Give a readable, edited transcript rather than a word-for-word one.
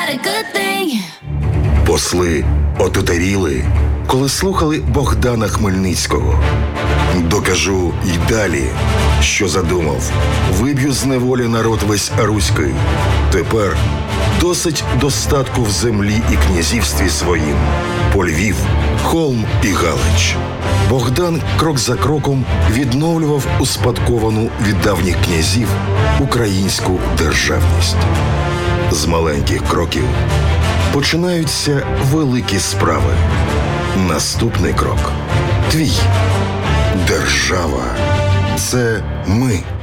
a good thing. Посли отутеріли, коли слухали Богдана Хмельницького. Докажу й далі, що задумав. Виб'ю з неволі народ весь руський. Тепер досить достатку в землі і князівстві своїм. По Львів, Холм і Галич. Богдан крок за кроком відновлював успадковану від давніх князів українську державність. З маленьких кроків починаються великі справи. Наступний крок – твій. Держава – це ми.